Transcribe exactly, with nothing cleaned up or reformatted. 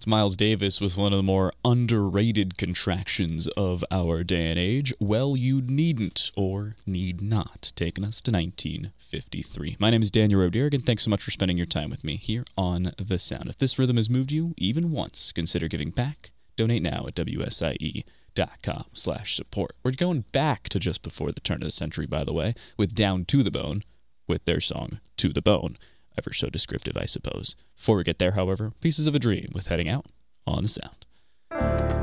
It's Miles Davis with one of the more underrated contractions of our day and age, Well You Needn't or Need Not, taking us to nineteen fifty-three. My name is Daniel Roderick, and thanks so much for spending your time with me here on The Sound. If this rhythm has moved you even once, consider giving back. Donate now at W S I E dot com slash support. We're going back to just before the turn of the century, by the way, with Down to the Bone, with their song To the Bone. Ever so descriptive, I suppose. Before we get there, however, Pieces of a Dream with Heading Out on The Sound.